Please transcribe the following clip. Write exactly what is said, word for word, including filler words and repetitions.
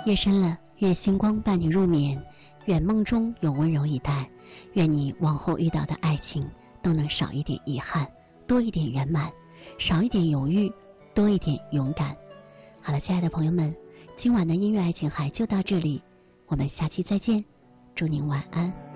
夜深了，愿星光伴你入眠，愿梦中有温柔以待，愿你往后遇到的爱情都能少一点遗憾，多一点圆满，少一点犹豫，多一点勇敢。好了，亲爱的朋友们，今晚的音乐爱情海就到这里，我们下期再见，祝您晚安。